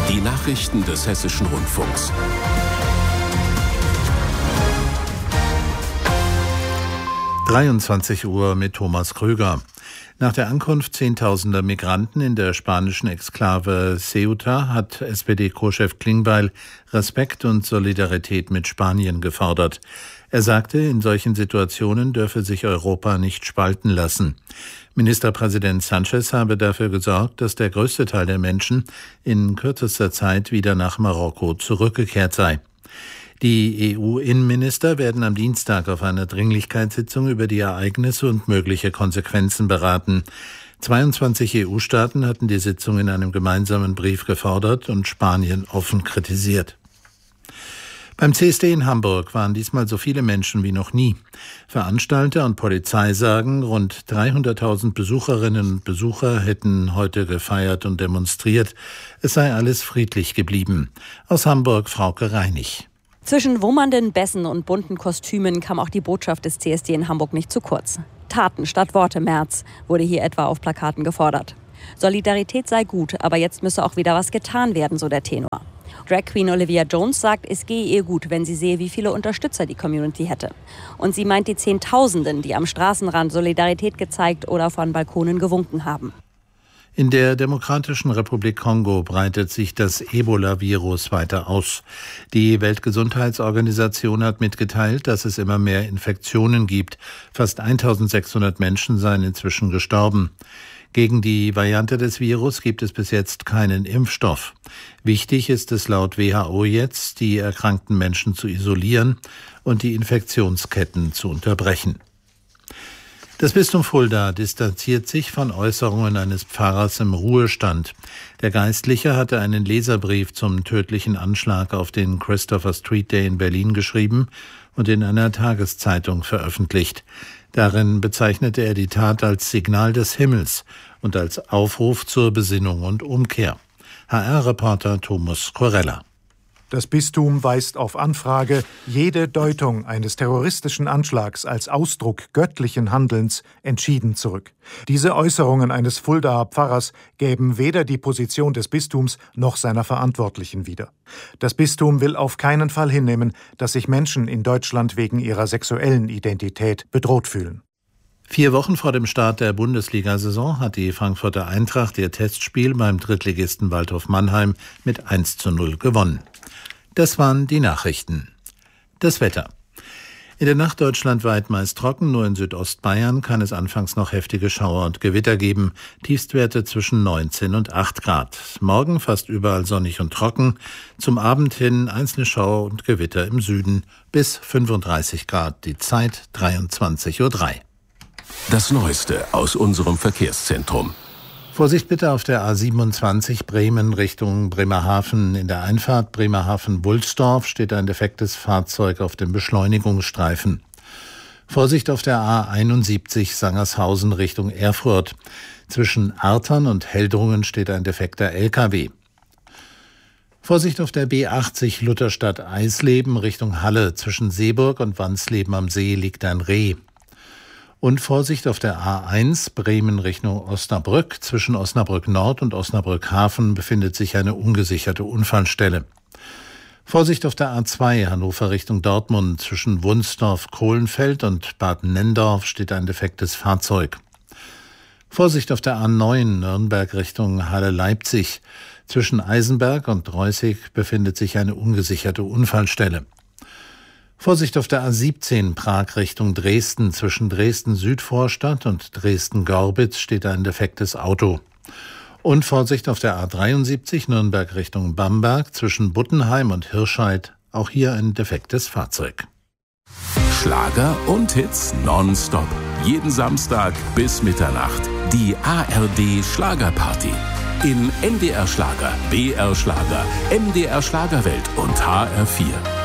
Die Nachrichten des Hessischen Rundfunks. Uhr mit Thomas Krüger. Nach der Ankunft zehntausender Migranten in der spanischen Exklave Ceuta hat SPD-Co-Chef Klingbeil Respekt und Solidarität mit Spanien gefordert. Er sagte, in solchen Situationen dürfe sich Europa nicht spalten lassen. Ministerpräsident Sánchez habe dafür gesorgt, dass der größte Teil der Menschen in kürzester Zeit wieder nach Marokko zurückgekehrt sei. Die EU-Innenminister werden am Dienstag auf einer Dringlichkeitssitzung über die Ereignisse und mögliche Konsequenzen beraten. 22 EU-Staaten hatten die Sitzung in einem gemeinsamen Brief gefordert und Spanien offen kritisiert. Beim CSD in Hamburg waren diesmal so viele Menschen wie noch nie. Veranstalter und Polizei sagen, rund 300.000 Besucherinnen und Besucher hätten heute gefeiert und demonstriert. Es sei alles friedlich geblieben. Aus Hamburg Frauke Reinig. Zwischen wummernden Bässen und bunten Kostümen kam auch die Botschaft des CSD in Hamburg nicht zu kurz. Taten statt Worte, Merz, wurde hier etwa auf Plakaten gefordert. Solidarität sei gut, aber jetzt müsse auch wieder was getan werden, so der Tenor. Drag Queen Olivia Jones sagt, es gehe ihr gut, wenn sie sehe, wie viele Unterstützer die Community hätte. Und sie meint die Zehntausenden, die am Straßenrand Solidarität gezeigt oder von Balkonen gewunken haben. In der Demokratischen Republik Kongo breitet sich das Ebola-Virus weiter aus. Die Weltgesundheitsorganisation hat mitgeteilt, dass es immer mehr Infektionen gibt. Fast 1600 Menschen seien inzwischen gestorben. Gegen die Variante des Virus gibt es bis jetzt keinen Impfstoff. Wichtig ist es laut WHO jetzt, die erkrankten Menschen zu isolieren und die Infektionsketten zu unterbrechen. Das Bistum Fulda distanziert sich von Äußerungen eines Pfarrers im Ruhestand. Der Geistliche hatte einen Leserbrief zum tödlichen Anschlag auf den Christopher Street Day in Berlin geschrieben und in einer Tageszeitung veröffentlicht. Darin bezeichnete er die Tat als Signal des Himmels und als Aufruf zur Besinnung und Umkehr. HR-Reporter Thomas Corella. Das Bistum weist auf Anfrage jede Deutung eines terroristischen Anschlags als Ausdruck göttlichen Handelns entschieden zurück. Diese Äußerungen eines Fuldaer Pfarrers gäben weder die Position des Bistums noch seiner Verantwortlichen wieder. Das Bistum will auf keinen Fall hinnehmen, dass sich Menschen in Deutschland wegen ihrer sexuellen Identität bedroht fühlen. 4 Wochen vor dem Start der Bundesliga-Saison hat die Frankfurter Eintracht ihr Testspiel beim Drittligisten Waldhof Mannheim mit 1:0 gewonnen. Das waren die Nachrichten. Das Wetter. In der Nacht deutschlandweit meist trocken, nur in Südostbayern kann es anfangs noch heftige Schauer und Gewitter geben. Tiefstwerte zwischen 19 und 8 Grad. Morgen fast überall sonnig und trocken. Zum Abend hin einzelne Schauer und Gewitter im Süden bis 35 Grad. Die Zeit 23:03 Uhr. Das Neueste aus unserem Verkehrszentrum. Vorsicht bitte auf der A27 Bremen Richtung Bremerhaven. In der Einfahrt Bremerhaven-Wulsdorf steht ein defektes Fahrzeug auf dem Beschleunigungsstreifen. Vorsicht auf der A71 Sangershausen Richtung Erfurt. Zwischen Artern und Heldrungen steht ein defekter LKW. Vorsicht auf der B80 Lutherstadt-Eisleben Richtung Halle. Zwischen Seeburg und Wansleben am See liegt ein Reh. Und Vorsicht auf der A1 Bremen Richtung Osnabrück. Zwischen Osnabrück Nord und Osnabrück Hafen befindet sich eine ungesicherte Unfallstelle. Vorsicht auf der A2 Hannover Richtung Dortmund. Zwischen Wunsdorf-Kohlenfeld und Bad Nenndorf steht ein defektes Fahrzeug. Vorsicht auf der A9 Nürnberg Richtung Halle-Leipzig. Zwischen Eisenberg und Reußig befindet sich eine ungesicherte Unfallstelle. Vorsicht auf der A17 Prag Richtung Dresden. Zwischen Dresden-Südvorstadt und Dresden-Gorbitz steht ein defektes Auto. Und Vorsicht auf der A73 Nürnberg Richtung Bamberg. Zwischen Buttenheim und Hirscheid auch hier ein defektes Fahrzeug. Schlager und Hits nonstop. Jeden Samstag bis Mitternacht. Die ARD Schlagerparty. In NDR Schlager, BR Schlager, MDR Schlagerwelt und HR4.